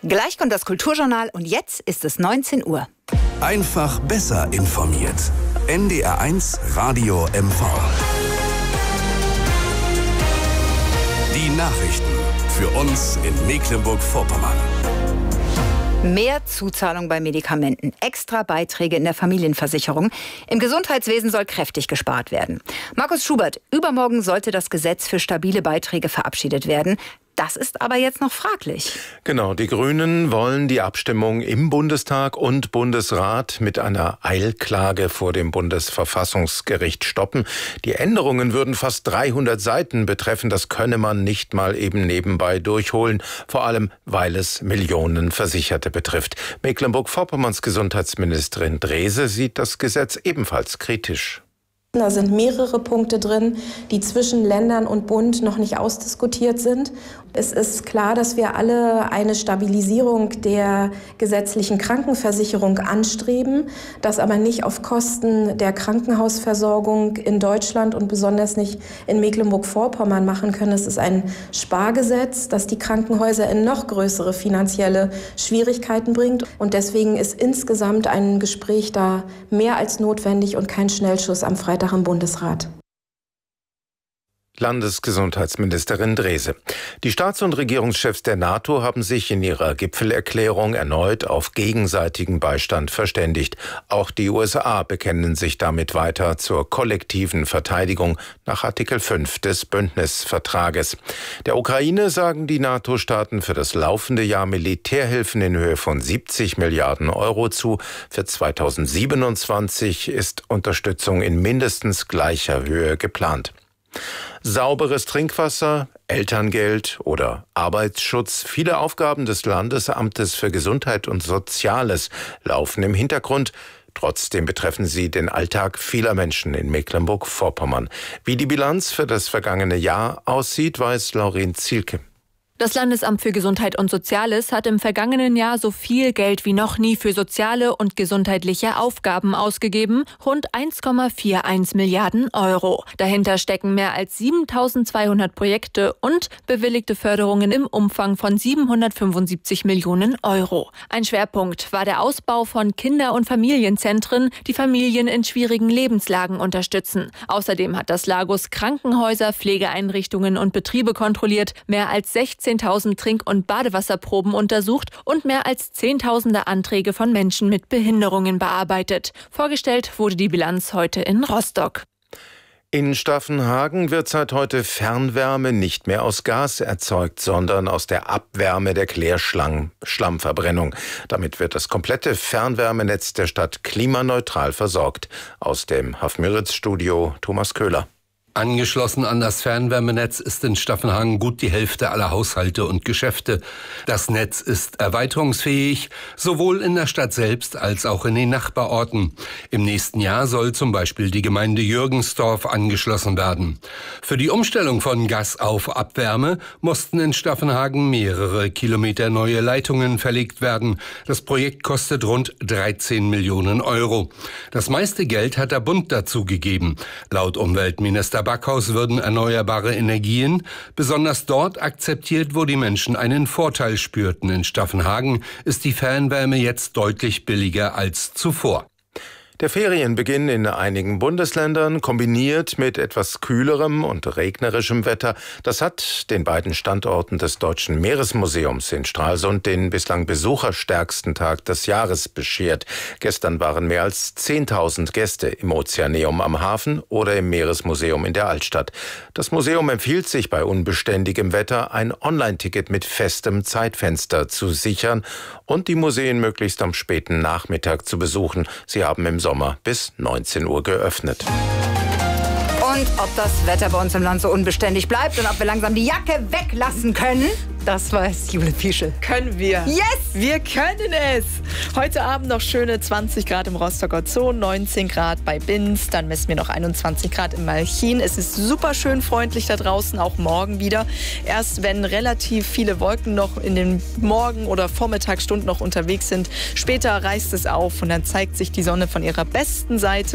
Gleich kommt das Kulturjournal und jetzt ist es 19 Uhr. Einfach besser informiert. NDR1 Radio MV. Die Nachrichten für uns in Mecklenburg-Vorpommern. Mehr Zuzahlung bei Medikamenten, extra Beiträge in der Familienversicherung. Im Gesundheitswesen soll kräftig gespart werden. Markus Schubert, übermorgen sollte das Gesetz für stabile Beiträge verabschiedet werden. Das ist aber jetzt noch fraglich. Genau, die Grünen wollen die Abstimmung im Bundestag und Bundesrat mit einer Eilklage vor dem Bundesverfassungsgericht stoppen. Die Änderungen würden fast 300 Seiten betreffen. Das könne man nicht mal eben nebenbei durchholen. Vor allem, weil es Millionen Versicherte betrifft. Mecklenburg-Vorpommerns Gesundheitsministerin Drese sieht das Gesetz ebenfalls kritisch. Da sind mehrere Punkte drin, die zwischen Ländern und Bund noch nicht ausdiskutiert sind. Es ist klar, dass wir alle eine Stabilisierung der gesetzlichen Krankenversicherung anstreben, das aber nicht auf Kosten der Krankenhausversorgung in Deutschland und besonders nicht in Mecklenburg-Vorpommern machen können. Es ist ein Spargesetz, das die Krankenhäuser in noch größere finanzielle Schwierigkeiten bringt. Und deswegen ist insgesamt ein Gespräch da mehr als notwendig und kein Schnellschuss am Freitag im Bundesrat. Landesgesundheitsministerin Drese. Die Staats- und Regierungschefs der NATO haben sich in ihrer Gipfelerklärung erneut auf gegenseitigen Beistand verständigt. Auch die USA bekennen sich damit weiter zur kollektiven Verteidigung nach Artikel 5 des Bündnisvertrages. Der Ukraine sagen die NATO-Staaten für das laufende Jahr Militärhilfen in Höhe von 70 Milliarden Euro zu. Für 2027 ist Unterstützung in mindestens gleicher Höhe geplant. Sauberes Trinkwasser, Elterngeld oder Arbeitsschutz. Viele Aufgaben des Landesamtes für Gesundheit und Soziales laufen im Hintergrund. Trotzdem betreffen sie den Alltag vieler Menschen in Mecklenburg-Vorpommern. Wie die Bilanz für das vergangene Jahr aussieht, weiß Lauren Zielke. Das Landesamt für Gesundheit und Soziales hat im vergangenen Jahr so viel Geld wie noch nie für soziale und gesundheitliche Aufgaben ausgegeben, rund 1,41 Milliarden Euro. Dahinter stecken mehr als 7.200 Projekte und bewilligte Förderungen im Umfang von 775 Millionen Euro. Ein Schwerpunkt war der Ausbau von Kinder- und Familienzentren, die Familien in schwierigen Lebenslagen unterstützen. Außerdem hat das Lagos Krankenhäuser, Pflegeeinrichtungen und Betriebe kontrolliert, mehr als 16.000 Trink- und Badewasserproben untersucht und mehr als Zehntausende Anträge von Menschen mit Behinderungen bearbeitet. Vorgestellt wurde die Bilanz heute in Rostock. In Staffenhagen wird seit heute Fernwärme nicht mehr aus Gas erzeugt, sondern aus der Abwärme der Klärschlammverbrennung. Damit wird das komplette Fernwärmenetz der Stadt klimaneutral versorgt. Aus dem Hafmüritz-Studio Thomas Köhler. Angeschlossen an das Fernwärmenetz ist in Staffenhagen gut die Hälfte aller Haushalte und Geschäfte. Das Netz ist erweiterungsfähig, sowohl in der Stadt selbst als auch in den Nachbarorten. Im nächsten Jahr soll zum Beispiel die Gemeinde Jürgensdorf angeschlossen werden. Für die Umstellung von Gas auf Abwärme mussten in Staffenhagen mehrere Kilometer neue Leitungen verlegt werden. Das Projekt kostet rund 13 Millionen Euro. Das meiste Geld hat der Bund dazu gegeben. Laut Umweltminister Backhaus würden erneuerbare Energien besonders dort akzeptiert, wo die Menschen einen Vorteil spürten. In Staffenhagen ist die Fernwärme jetzt deutlich billiger als zuvor. Der Ferienbeginn in einigen Bundesländern kombiniert mit etwas kühlerem und regnerischem Wetter, das hat den beiden Standorten des Deutschen Meeresmuseums in Stralsund den bislang besucherstärksten Tag des Jahres beschert. Gestern waren mehr als 10.000 Gäste im Ozeaneum am Hafen oder im Meeresmuseum in der Altstadt. Das Museum empfiehlt sich bei unbeständigem Wetter, ein Online-Ticket mit festem Zeitfenster zu sichern und die Museen möglichst am späten Nachmittag zu besuchen. Sie haben im Sommer bis 19 Uhr geöffnet. Und ob das Wetter bei uns im Land so unbeständig bleibt und ob wir langsam die Jacke weglassen können, das weiß Jule Pieschel. Können wir. Yes! Wir können es. Heute Abend noch schöne 20 Grad im Rostocker Zoo, 19 Grad bei Binz, dann messen wir noch 21 Grad im Malchin. Es ist super schön freundlich da draußen, auch morgen wieder. Erst wenn relativ viele Wolken noch in den Morgen- oder Vormittagsstunden noch unterwegs sind, später reißt es auf und dann zeigt sich die Sonne von ihrer besten Seite.